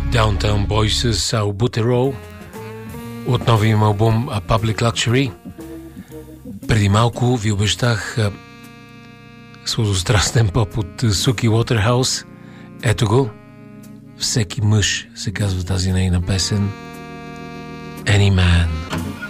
Downtown Boys с Albuterol от новия им албум A Public Luxury. Преди малко ви обещах сладострастен поп от Суки Уотерхаус. Ето го. Всеки мъж се казва тази нейна песен. Any Man.